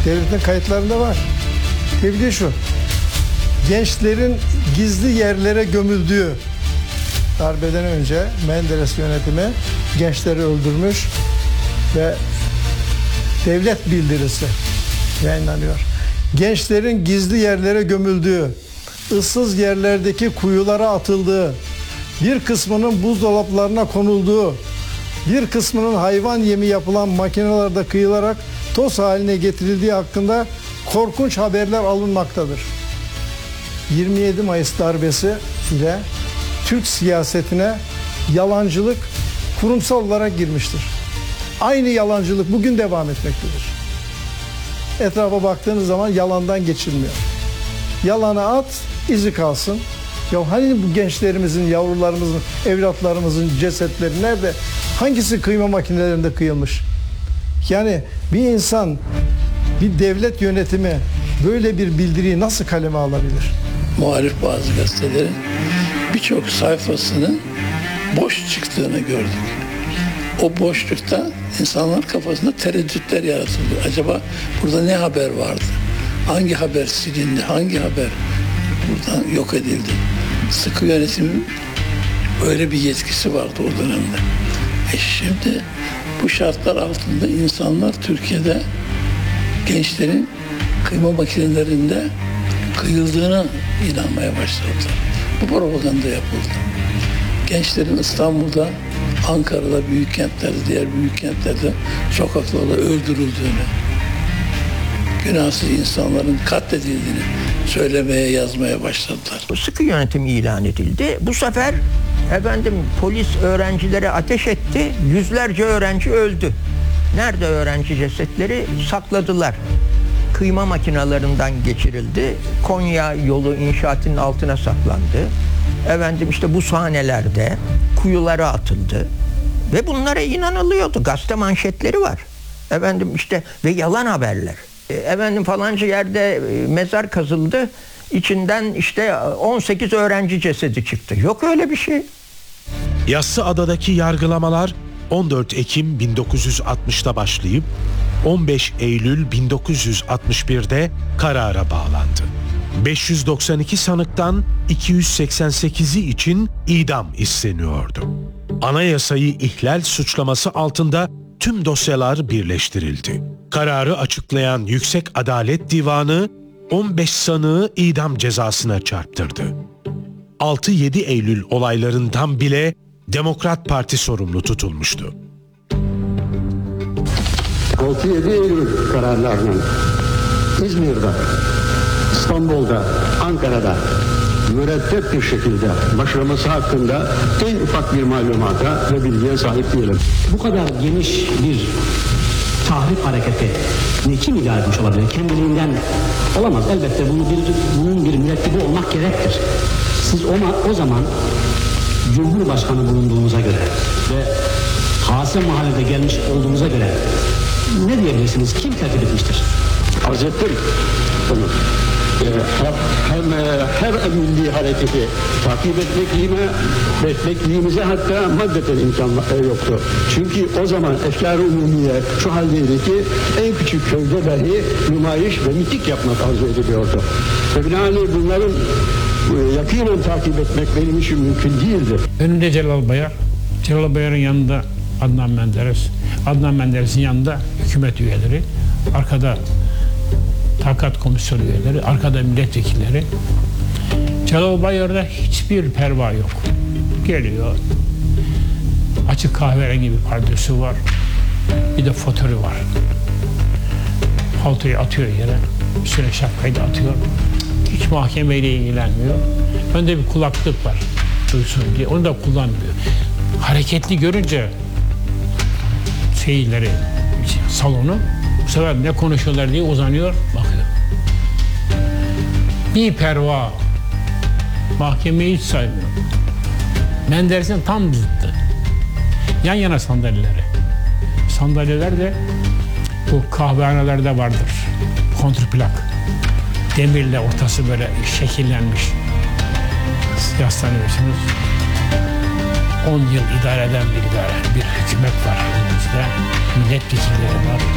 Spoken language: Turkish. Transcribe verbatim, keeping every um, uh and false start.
Devletin kayıtlarında var. Tebliğ şu. Gençlerin gizli yerlere gömüldüğü, darbeden önce Menderes yönetimi gençleri öldürmüş ve devlet bildirisi yayınlanıyor. Gençlerin gizli yerlere gömüldüğü, ıssız yerlerdeki kuyulara atıldığı, bir kısmının buzdolaplarına konulduğu, bir kısmının hayvan yemi yapılan makinelerde kıyılarak toz haline getirildiği hakkında korkunç haberler alınmaktadır. yirmi yedi Mayıs darbesi ile Türk siyasetine yalancılık kurumsal olarak girmiştir. Aynı yalancılık bugün devam etmektedir. Etrafa baktığınız zaman yalandan geçilmiyor. Yalana at, izi kalsın. Ya hani bu gençlerimizin, yavrularımızın, evlatlarımızın cesetleri nerede? Hangisi kıyma makinelerinde kıyılmış? Yani bir insan, bir devlet yönetimi böyle bir bildiriyi nasıl kaleme alabilir? Muhalif bazı gazetelerin birçok sayfasının boş çıktığını gördük. O boşlukta insanlar kafasında tereddütler yaratıldı. Acaba burada ne haber vardı? Hangi haber silindi? Hangi haber buradan yok edildi? Sıkı yönetimin öyle bir yetkisi vardı o dönemde. E şimdi bu şartlar altında insanlar Türkiye'de gençlerin kıyma makinelerinde kıyıldığına inanmaya başladılar. Bu propaganda yapıldı. Gençlerin İstanbul'da, Ankara'da, büyük kentlerde, diğer büyük kentlerde sokaklarda öldürüldüğünü, günahsız insanların katledildiğini söylemeye, yazmaya başladılar. Sıkı yönetim ilan edildi. Bu sefer efendim polis öğrencilere ateş etti. Yüzlerce öğrenci öldü. Nerede öğrenci cesetleri? Sakladılar. Kıyma makinalarından geçirildi. Konya yolu inşaatının altına saklandı. Efendim işte bu sahnelerde kuyulara atıldı. Ve bunlara inanılıyordu. Gazete manşetleri var. Efendim işte ve yalan haberler. Efendim falanca yerde mezar kazıldı. İçinden işte on sekiz öğrenci cesedi çıktı. Yok öyle bir şey. Yassıada'daki yargılamalar on dört Ekim bin dokuz yüz altmışta başlayıp on beş Eylül bin dokuz yüz altmış birde karara bağlandı. beş yüz doksan iki sanıktan iki yüz seksen sekizi için idam isteniyordu. Anayasayı ihlal suçlaması altında tüm dosyalar birleştirildi. Kararı açıklayan Yüksek Adalet Divanı on beş sanığı idam cezasına çarptırdı. altı yedi Eylül olaylarından bile Demokrat Parti sorumlu tutulmuştu. altı yedi Eylül kararlarının İzmir'de, İstanbul'da, Ankara'da mürettep bir şekilde başlaması hakkında en ufak bir malumata ve bilgiye sahip değilim. Bu kadar geniş bir tahrip hareketi niçin ilan etmiş olabilir? Kendiliğinden olamaz. Elbette bunu bir, bunun bir mürettebi olmak gerektir. Siz ona, o zaman Cumhurbaşkanı bulunduğunuza göre ve Hasım Mahalle'de gelmiş olduğunuza göre ne diyebilirsiniz? Kim tertip etmiştir? Arz ettim bunu. Ee, hem her milli hareketi takip etmekliğime, etmekliğimize hatta maddeten imkan yoktu. Çünkü o zaman efkar-ı umumiye şu haldeydi ki en küçük köyde dahi nümayiş ve mitik yapmak arzu ediliyordu. Ve binaenaleyh bunların yakinen takip etmek benim için mümkün değildi. Önünde Celal Bayar, Celal Bayar'ın yanında Adnan Menderes, Adnan Menderes'in yanında hükümet üyeleri, arkada Takat Komisyonu üyeleri, arkada milletvekilleri. Celal Bayar'da hiçbir perva yok. Geliyor, açık kahverengi bir pardösü var, bir de fotörü var. Paltoyu atıyor yere, üstüne şapkayı da atıyor. Hiç mahkemeyle ilgilenmiyor. Önde bir kulaklık var, duysun diye, onu da kullanmıyor. Hareketli görünce şeyleri, salonu, bu sefer ne konuşuyorlar diye uzanıyor, bakıyor. Bir perva, mahkemeyi hiç saymıyor. Menderes'in tam zıttı. Yan yana sandalyeleri. Sandalyeler de bu kahvehanelerde vardır. Kontrplak. Demirle ortası böyle şekillenmiş. Yaslanıyorsunuz. on yıl idare eden bir idare, bir hükümet var elimizde. Milletvekilleri var.